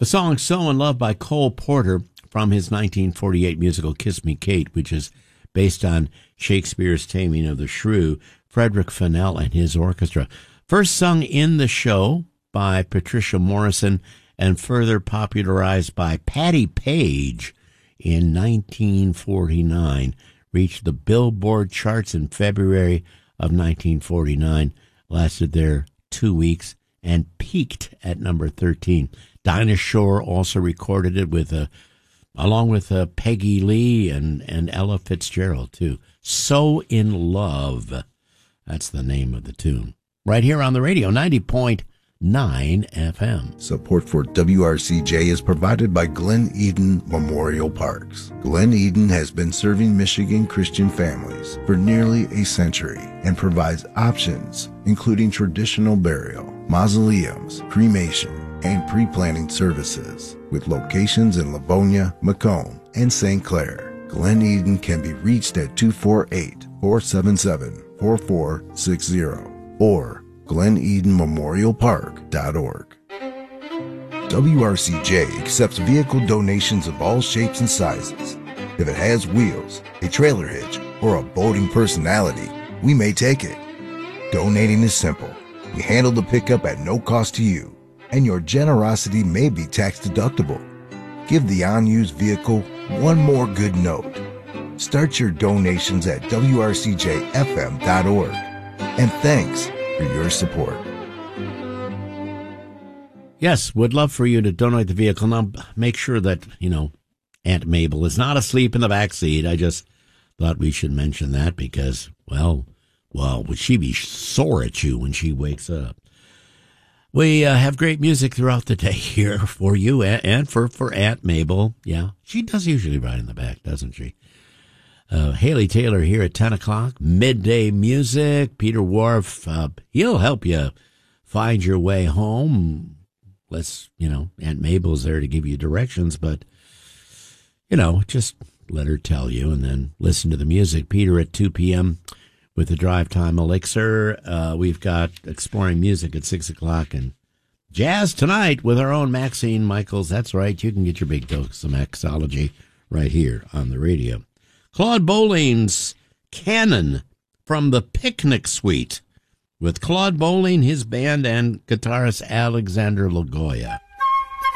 The song So in Love by Cole Porter from his 1948 musical Kiss Me Kate, which is based on Shakespeare's Taming of the Shrew, Frederick Fennell and his orchestra. First sung in the show by Patricia Morrison and further popularized by Patti Page in 1949. Reached the Billboard charts in February of 1949, lasted there 2 weeks, and peaked at number 13. Dinah Shore also recorded it with along with Peggy Lee and Ella Fitzgerald, too. So in Love. That's the name of the tune. Right here on the radio, 90.9 FM. Support for WRCJ is provided by Glen Eden Memorial Parks. Glen Eden has been serving Michigan Christian families for nearly a century and provides options including traditional burial, mausoleums, cremation, and pre-planning services with locations in Livonia, Macomb, and St. Clair. Glen Eden can be reached at 248-477-4460 or GlenEdenMemorialPark.org. WRCJ accepts vehicle donations of all shapes and sizes. If it has wheels, a trailer hitch, or a boating personality, we may take it. Donating is simple. We handle the pickup at no cost to you, and your generosity may be tax deductible. Give the unused vehicle one more good note. Start your donations at WRCJFM.org. And thanks for your support. Yes, would love for you to donate the vehicle. Now, make sure that, Aunt Mabel is not asleep in the back seat. I just thought we should mention that because, well, would she be sore at you when she wakes up? We have great music throughout the day here for you and for Aunt Mabel. Yeah, she does usually ride in the back, doesn't she? Haley Taylor here at 10 o'clock. Midday music. Peter Wharf, he'll help you find your way home. Aunt Mabel's there to give you directions, but, just let her tell you and then listen to the music. Peter at 2 p.m. with the Drive Time Elixir. We've got Exploring Music at 6 o'clock and Jazz tonight with our own Maxine Michaels. That's right. You can get your big dose of Maxology right here on the radio. Claude Bolling's Canon from the Picnic Suite with Claude Bolling, his band, and guitarist Alexander Lagoya.